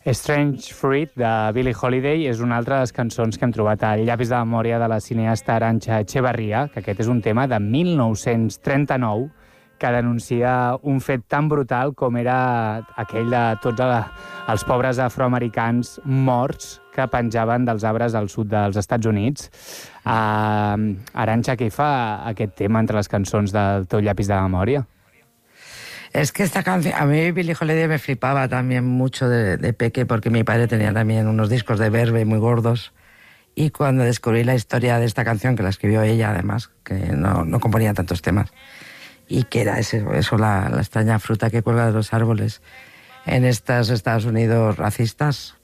Strange Fruit, de Billie Holiday, és una altra de les cançons que hem trobat al llapis de memòria de la cineasta Arantxa Echevarría, que aquest és un tema de 1939, que denuncia un fet tan brutal com era aquell de tots els pobres afroamericans morts que penjaven dels arbres al sud dels Estats Units. Arantxa, què fa aquest tema entre les cançons del teu llapis de memòria? Es que esta canción, a mí Billie Holiday me flipaba también mucho de peque, porque mi padre tenía también unos discos de Verve muy gordos, y cuando descubrí la historia de esta canción, que la escribió ella además, que no componía tantos temas, y que era eso la extraña fruta que cuelga de los árboles en estos Estados Unidos racistas,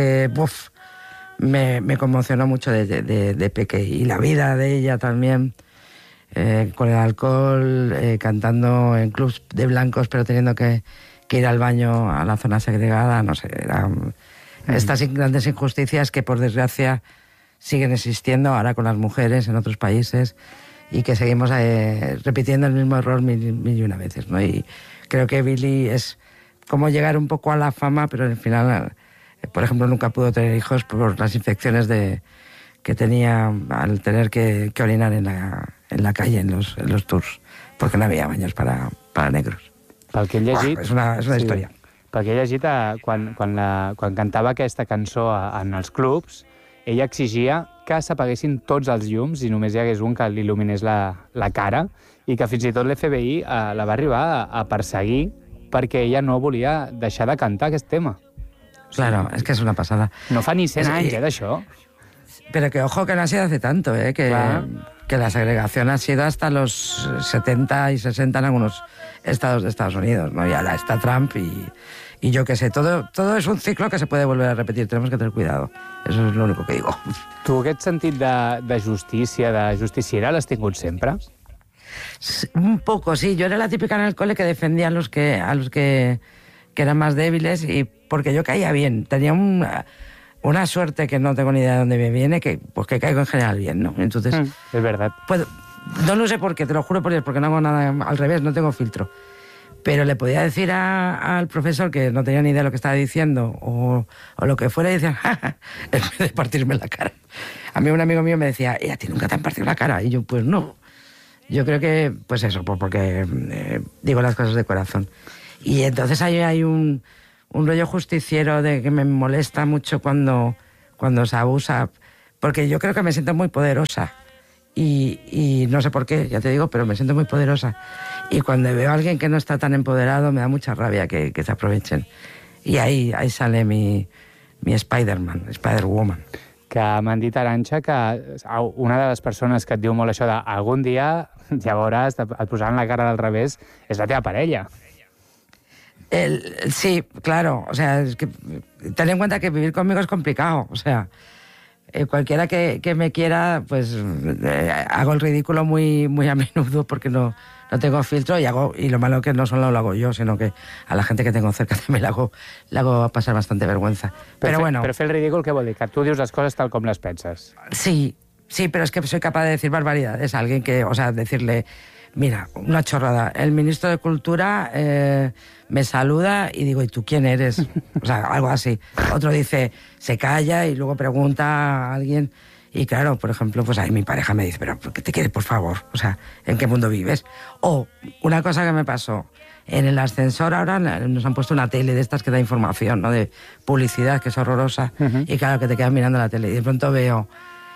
me conmocionó mucho de peque, y la vida de ella también, con el alcohol, cantando en clubs de blancos, pero teniendo que ir al baño a la zona segregada, no sé, eran estas grandes injusticias que por desgracia siguen existiendo ahora con las mujeres en otros países, y que seguimos repitiendo el mismo error mil y una veces, ¿no? Y creo que Billie es como llegar un poco a la fama, pero al final, por ejemplo, nunca pudo tener hijos por las infecciones que tenía al tener que orinar en la calle, en los tours, porque no había baños para negros. Pel que he llegit... És una història. Pel que he llegit, quan cantava aquesta cançó en els clubs, ella exigia que s'apaguessin tots els llums i només hi hagués un que l'il·luminés la cara, i que fins i tot l'FBI la va arribar a perseguir perquè ella no volia deixar de cantar aquest tema. Claro, es que es una pasada. No fa ni 100 anys, d'això. Pero que ojo que no ha sido hace tanto, que la segregación ha sido hasta los 70 y 60 en algunos estados de Estados Unidos, ¿no? Y ahora está Trump y yo qué sé, todo es un ciclo que se puede volver a repetir, tenemos que tener cuidado. Eso es lo único que digo. Tu aquest sentit de justícia, de justiciera, l'has tingut sempre? Un poco, sí. Yo era la típica en el cole que defendía a los que eran más débiles, y porque yo caía bien. Tenía una suerte que no tengo ni idea de dónde me viene, que caigo en general bien, ¿no? Entonces, es verdad. No lo sé por qué, te lo juro por Dios, porque no hago nada al revés, no tengo filtro. Pero le podía decir al profesor que no tenía ni idea de lo que estaba diciendo, o lo que fuera, y decían, ¡ja, ja!, en vez de partirme la cara. A mí un amigo mío me decía, ¿y a ti nunca te han partido la cara? Y yo, pues no. Yo creo que, pues eso, porque digo las cosas de corazón. Y entonces ahí hay un rollo justiciero de que me molesta mucho cuando se abusa, porque yo creo que me siento muy poderosa. Y no sé por qué, ya te digo, pero me siento muy poderosa. Y cuando veo a alguien que no está tan empoderado, me da mucha rabia que se aprovechen. Y ahí sale mi Spider-Man, Spider-Woman. Que m'han dit, Arantxa, que una de les persones que et diu molt això de algun dia ja veuràs, et posaran la cara del revés, és la teva parella. Sí, claro, o sea, es que ten en cuenta que vivir conmigo es complicado, o sea, cualquiera que me quiera, pues hago el ridículo muy, muy a menudo, porque no tengo filtro, y lo malo que no solo lo hago yo, sino que a la gente que tengo cerca también le hago pasar bastante vergüenza. Pero bueno... Però fer el ridícul, què vol dir? Que tu dius les coses tal com les penses. Sí, pero es que soy capaz de decir barbaridades a alguien que, o sea, decirle, mira, una chorrada, el ministro de Cultura me saluda y digo, ¿y tú quién eres? O sea, algo así. Otro dice, se calla y luego pregunta a alguien. Y claro, por ejemplo, pues ahí mi pareja me dice, pero ¿qué te quieres, por favor? O sea, ¿en qué mundo vives? O una cosa que me pasó, en el ascensor ahora nos han puesto una tele de estas que da información, ¿no? De publicidad, que es horrorosa. Y claro, que te quedas mirando la tele y de pronto veo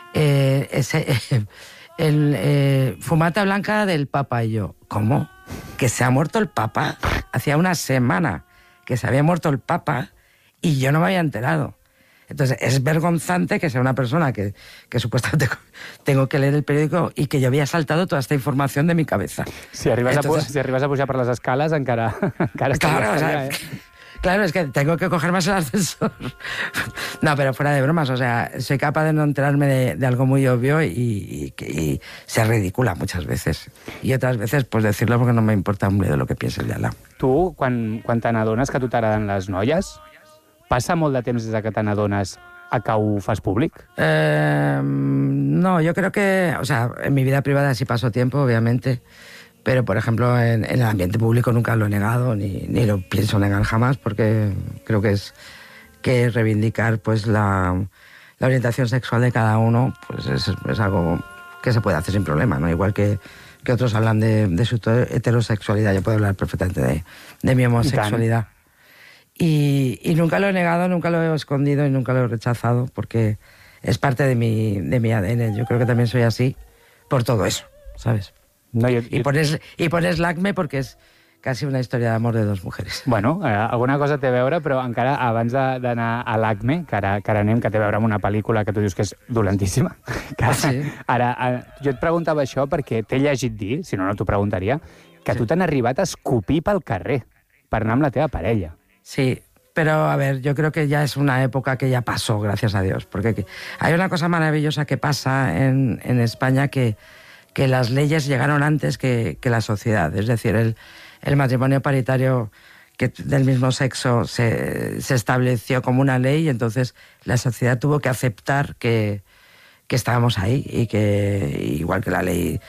fumata blanca del Papa. Y yo, ¿cómo? ¿Que se ha muerto el Papa? Hacía una semana que se había muerto el Papa y yo no me había enterado. Entonces, es vergonzante que sea una persona que supuestamente tengo que leer el periódico y que yo había saltado toda esta información de mi cabeza. Si arribes a pujar per les escales, encara claro, o sea, claro, es que tengo que coger más el ascensor. No, pero fuera de bromas, o sea, soy capaz de no enterarme de algo muy obvio y ser ridícula muchas veces. Y otras veces, pues decirlo porque no me importa un bledo lo que piense el de al lado. Tu, quan te n'adones que a tu t'agraden les noies, passa molt de temps des que te n'adones a que ho fas públic? No, yo creo que, o sea, en mi vida privada sí paso tiempo, obviamente, pero por ejemplo en el ambiente público nunca lo he negado, ni lo pienso negar jamás, porque creo que que reivindicar pues la orientación sexual de cada uno, pues es algo que se puede hacer sin problema, ¿no? Igual que otros hablan de su heterosexualidad, yo puedo hablar perfectamente de mi homosexualidad. Y nunca lo he negado, nunca lo he escondido y nunca lo he rechazado, porque es parte de mi ADN. Yo creo que también soy así por todo eso, ¿sabes? No, y pones l'ACME porque és quasi una història d'amor de dos mujeres. Bueno, alguna cosa té a veure, però encara abans d'anar a l'ACME, que ara anem, que té a veure amb una pel·lícula que tu dius que és dolentíssima, que sí. Ara jo et preguntava això perquè t'he llegit dir, si no, no t'ho preguntaria, que sí. tu t'han arribat a escopir pel carrer per anar amb la teva parella. Sí, pero a ver, yo creo que ya es una época que ya pasó, gracias a Dios, porque hay una cosa maravillosa que pasa en España, que las leyes llegaron antes que la sociedad. Es decir, el matrimonio paritario del mismo sexo se estableció como una ley y entonces la sociedad tuvo que aceptar que estábamos ahí y que, igual que la ley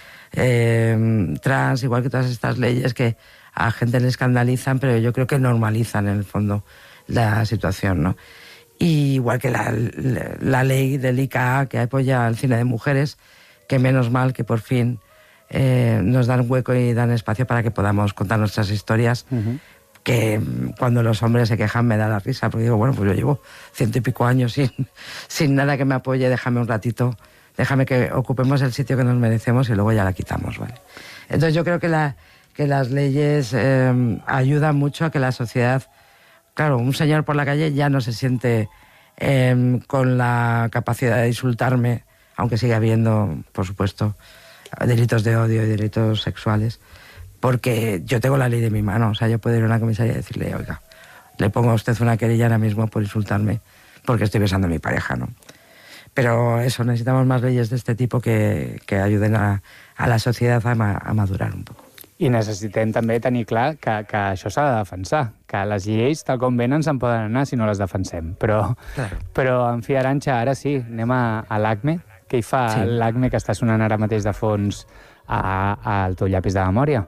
trans, igual que todas estas leyes que a gente le escandalizan, pero yo creo que normalizan en el fondo la situación, ¿no? Y igual que la ley del ICA que apoya al cine de mujeres, que menos mal que por fin nos dan hueco y dan espacio para que podamos contar nuestras historias, que cuando los hombres se quejan me da la risa, porque digo, bueno, pues yo llevo 100 y pico años sin nada que me apoye, déjame un ratito, déjame que ocupemos el sitio que nos merecemos y luego ya la quitamos, ¿vale? Entonces yo creo que las leyes ayudan mucho a que la sociedad, claro, un señor por la calle ya no se siente con la capacidad de insultarme, aunque siga habiendo, por supuesto, delitos de odio y delitos sexuales, porque yo tengo la ley de mi mano. O sea, yo puedo ir a una comisaría y decirle, oiga, le pongo a usted una querella ahora mismo por insultarme porque estoy besando a mi pareja, ¿no? Pero eso, necesitamos más leyes de este tipo que ayuden a la sociedad a madurar un poco. I necessitem també tenir clar que això s'ha de defensar, que les lleis, tal com venen, se'n poden anar si no les defensem. Però en fi, Arantxa, ara sí, anem a l'ACME. Què hi fa l'ACME que està sonant ara mateix de fons al teu llapis de memòria?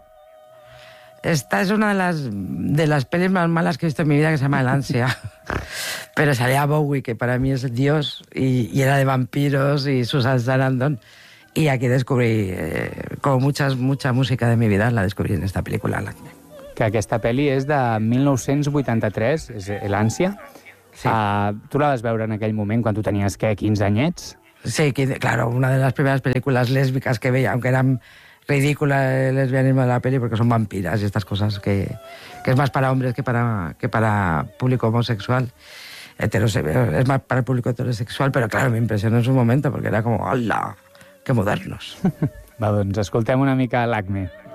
Esta es una de las pelis más malas que he visto en mi vida, que se llama El Ansia. Pero salía Bowie, que para mí es Dios, y era de vampiros, y Susan Sarandon. Y aquí descubrí, como mucha música de mi vida, la descubrí en esta película, l'ACME. Que aquesta pel·li és de 1983, és l'Ànsia. Sí. Tu la vas veure en aquell moment, quan tu tenies, què, 15 anyets? Sí, claro, una de las primeras películas lésbicas que veía, aunque eran ridículas el lesbianismo de la peli, porque son vampiras y estas cosas que es más para hombres que para público homosexual. Es más para el público heterosexual, pero claro, me impresionó en su momento, porque era como, ¡hola! ¡Qué modernos! Va, doncs escoltem una mica l'ACME.